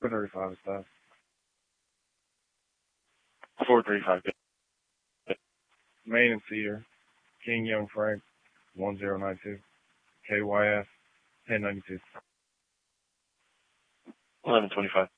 435 is that. 435. Main and Cedar. King Young Frank, 1092. KYF, 1092. 1125.